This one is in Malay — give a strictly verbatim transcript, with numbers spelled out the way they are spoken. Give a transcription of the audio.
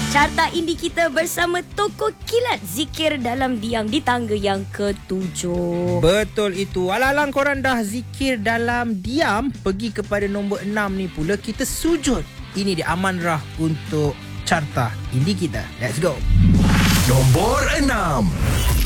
Carta Indie kita bersama Toko Kilat Zikir Dalam Diam di tangga yang ketujuh. Betul itu. Alang-alang korang dah zikir dalam diam, pergi kepada nombor enam ni pula, kita sujud. Ini dia amanrah untuk carta Indie kita. Let's go. Nombor enam.